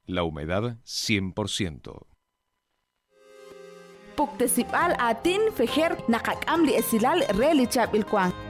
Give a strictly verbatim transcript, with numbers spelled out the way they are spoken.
La humedad cien por ciento. Puktesipal atin fejer nakakam li esilal reli chap ilkwang.